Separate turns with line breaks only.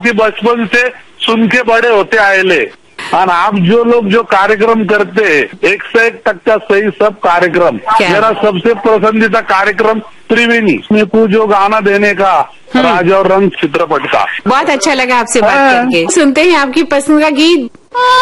कि बचपन से सुन के बड़े होते आएले और आप जो लोग जो कार्यक्रम करते हैं 101% सही सब कार्यक्रम। मेरा सबसे पसंदीदा कार्यक्रम त्रिवेणी में को जो गाना देने का राजा और रंग चित्रपट का।
बहुत अच्छा लगा आपसे बात करके। सुनते हैं आपकी पसंद का गीत।